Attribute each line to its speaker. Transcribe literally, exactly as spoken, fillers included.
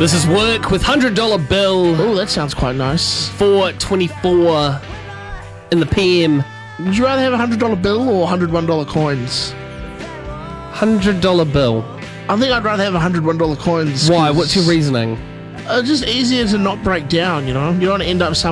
Speaker 1: This is work with one hundred dollar bill.
Speaker 2: Oh, that sounds quite nice.
Speaker 1: four twenty-four in the P M.
Speaker 2: Would you rather have a one hundred dollar bill or one hundred one dollar coins?
Speaker 1: one hundred dollar bill.
Speaker 2: I think I'd rather have one hundred one dollar coins.
Speaker 1: Why?
Speaker 2: 'cause,
Speaker 1: What's your reasoning?
Speaker 2: Uh, just easier to not break down, you know? You don't want to end up some